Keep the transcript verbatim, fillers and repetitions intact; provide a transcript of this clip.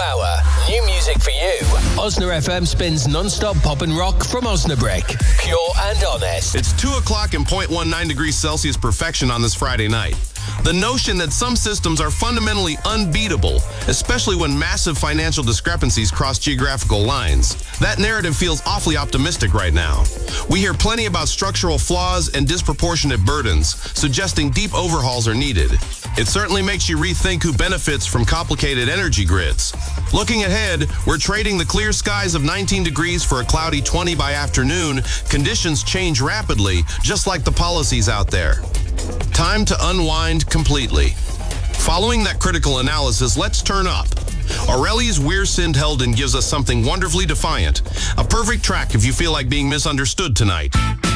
hour. New music for you. Osna F M spins non-stop pop and rock from Osnabrück. Pure and honest. It's two o'clock and zero point one nine degrees Celsius perfection on this Friday night. The notion that some systems are fundamentally unbeatable, especially when massive financial discrepancies cross geographical lines, that narrative feels awfully optimistic right now. We hear plenty about structural flaws and disproportionate burdens, suggesting deep overhauls are needed. It certainly makes you rethink who benefits from complicated energy grids. Looking ahead, we're trading the clear skies of nineteen degrees for a cloudy twenty by afternoon. Conditions change rapidly, just like the policies out there. Time to unwind completely. Following that critical analysis, let's turn up. Aureli's We're Sindhelden gives us something wonderfully defiant. A perfect track if you feel like being misunderstood tonight.